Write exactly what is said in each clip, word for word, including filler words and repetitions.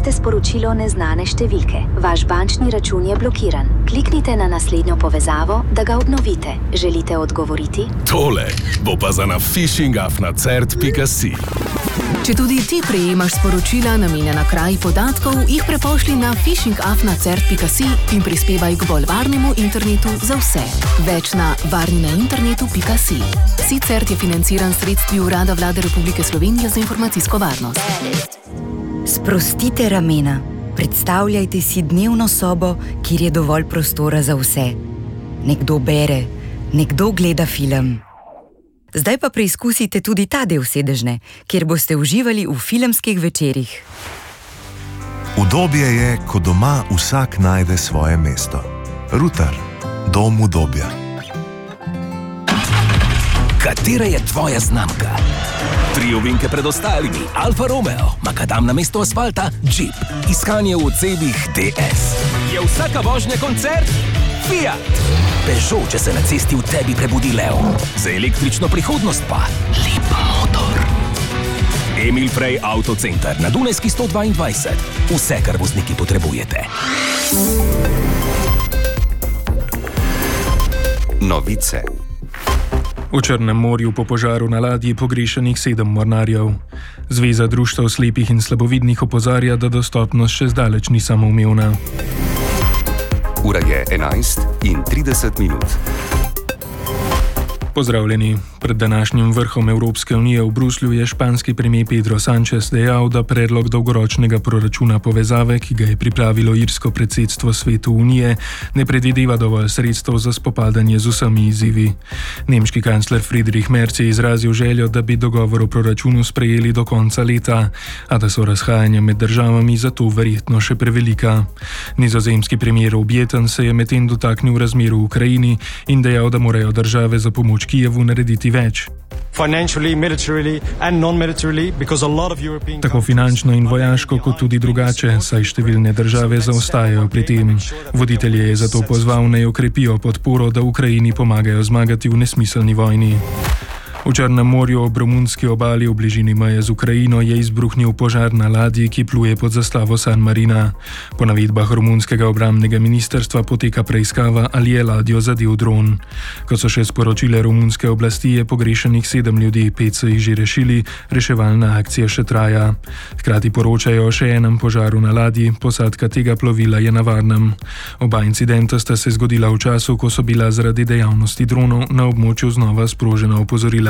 ste sporočilo neznane številke. Vaš bančni račun je blokiran. Kliknite na naslednjo povezavo, da ga obnovite. Želite odgovoriti? Tole bo pa za na phishing afna cert pika si. Če tudi ti prejemaš sporočila namenjena kraji podatkov, jih prepošli na phishing afna cert pika si in prispevaj k bolj varnemu internetu za vse. Več na varni na internetu pika si. SiCert je financiran s sredstvi Urada Vlade Republike Slovenije za informacijsko varnost. Sprostite ramena. Predstavljajte si dnevno sobo, kjer je dovolj prostora za vse. Nekdo bere, nekdo gleda film. Zdaj pa preizkusite tudi ta del sedežne, kjer boste uživali v filmskih večerih. Udobje je, ko doma vsak najde svoje mesto. Ruter, dom udobja. Katera je tvoja znamka? Tri ovinke pred ostalimi, Alfa Romeo, makadam na mesto asfalta, Jeep, iskanje v ocebih D S. Je vsaka vožnja koncert? Fiat. Peugeot, če se na cesti v tebi prebudi lev. Za električno prihodnost pa Lep motor. Emil Frey Autocenter na Dunajski sto dvaindvajset. Vse, kar vozniki potrebujete. Novice. V Črnem morju po požaru na ladji pogrešanih sedem mornarjev. Zveza društev slepih in slabovidnih opozarja, da dostopnost še zdaleč ni samoumevna. Ura je enajst in trideset minut. Pozdravljeni. Pred današnjim vrhom Evropske unije v Bruslju je španski premier Pedro Sánchez dejal, da predlog dolgoročnega proračuna povezave, ki ga je pripravilo irsko predsedstvo Svetu unije, ne predvideva dovolj sredstev za spopadanje z vsemi izzivi. Nemški kancler Friedrich Merz je izrazil željo, da bi dogovor o proračunu sprejeli do konca leta, a da so razhajanja med državami zato verjetno še prevelika. Nizozemski premier Objeten se je medtem dotaknil razmer v Ukrajini in dejal, da morajo države za pomoč Kijevu narediti več. Tako finančno in vojaško, kot tudi drugače, saj številne države zaostajajo pri tem. Voditelje je zato pozval, naj okrepijo podporo, da Ukrajini pomagajo zmagati v nesmiselni vojni. V Črnem morju ob romunski obali v bližini meje z Ukrajino je izbruhnil požar na ladji, ki pluje pod zastavo San Marina. Po navedbah romunskega obrambnega ministrstva poteka preiskava, ali je ladjo zadel dron. Kot so še sporočile romunske oblasti, je pogrešanih sedem ljudi, pet so jih že rešili, reševalna akcija še traja. Hkrati poročajo o še enem požaru na ladji, posadka tega plovila je na varnem. Oba incidenta sta se zgodila v času, ko so bila zaradi dejavnosti dronov na območju znova sprožena opozorila.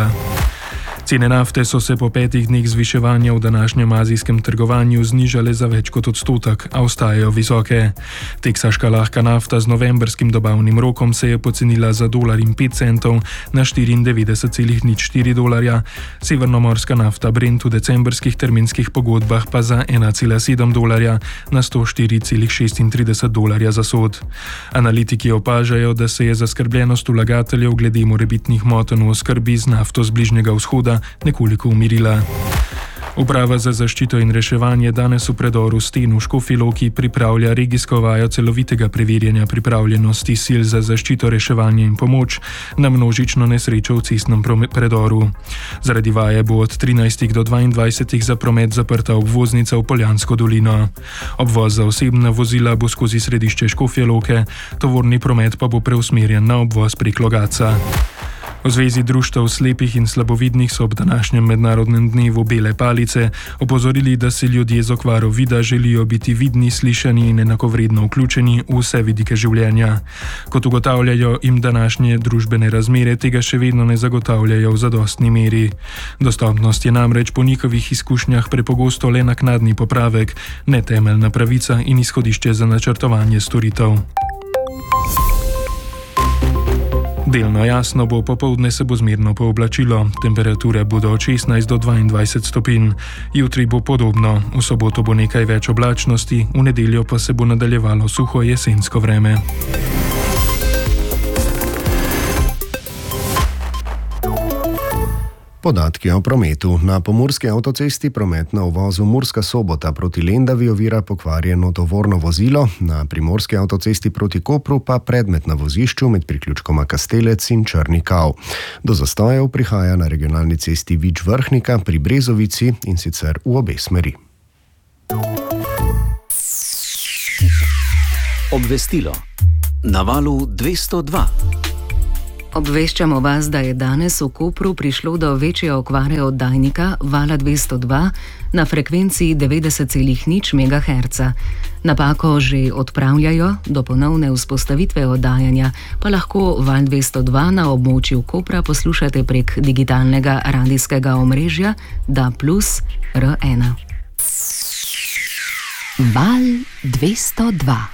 Cene nafte so se po petih dneh zviševanja v današnjem azijskem trgovanju znižale za več kot odstotek, a ostajajo visoke. Teksaška lahka nafta z novembrskim dobavnim rokom se je pocenila za dolar in pet centov na štiriindevetdeset celih nič štiri dolarja, severnomorska nafta Brent v decembrskih terminskih pogodbah pa za ena cela sedem dolarja na sto štiri celih šestintrideset dolarja za sod. Analitiki opažajo, da se je zaskrbljenost vlagateljev glede morebitnih motenj v oskrbi z nafto z Bližnjega vzhoda nekoliko umirila. Uprava za zaščito in reševanje danes v predoru sten v Škofji Loki pripravlja regijsko vajo celovitega preverjanja pripravljenosti sil za zaščito, reševanje in pomoč na množično nesrečo v cestnem predoru. Zaradi vaje bo od trinajstih do dvaindvajsetih za promet zaprta obvoznica v Poljansko dolino. Obvoz za osebna vozila bo skozi središče Škofje Loke, tovorni promet pa bo preusmerjen na obvoz prek Logatca. V Zvezi društev slepih in slabovidnih so ob današnjem mednarodnem dnevu bele palice opozorili, da si ljudje z okvaro vida želijo biti vidni, slišani in enakovredno vključeni v vse vidike življenja. Kot ugotavljajo, jim današnje družbene razmere tega še vedno ne zagotavljajo v zadostni meri. Dostopnost je namreč po njihovih izkušnjah prepogosto le naknadni popravek, ne temeljna pravica in izhodišče za načrtovanje storitev. Delno jasno bo, popoldne se bo zmerno pooblačilo, temperature bodo od šestnajst do dvaindvajset stopinj. Jutri bo podobno, v soboto bo nekaj več oblačnosti, v nedeljo pa se bo nadaljevalo suho jesensko vreme. Podatki o prometu. Na pomurski avtocesti promet na uvozu Murska Sobota proti Lendavi ovira pokvarjeno tovorno vozilo, na primorski avtocesti proti Kopru pa predmet na vozišču med priključkoma Kastelec in Črni Kav. Do zastojev prihaja na regionalni cesti Vič Vrhnika pri Brezovici in sicer v obe smeri. Obvestilo. Na valu dvesto dva. Obveščamo vas, da je danes v Kopru prišlo do večje okvare oddajnika vala dvesto dva na frekvenciji devetdeset celih nič megaherca. Napako že odpravljajo, do ponovne vzpostavitve oddajanja pa lahko val dvesto dva na območju Kopra poslušate prek digitalnega radijskega omrežja D A B plus, R ena. Val dvesto dva.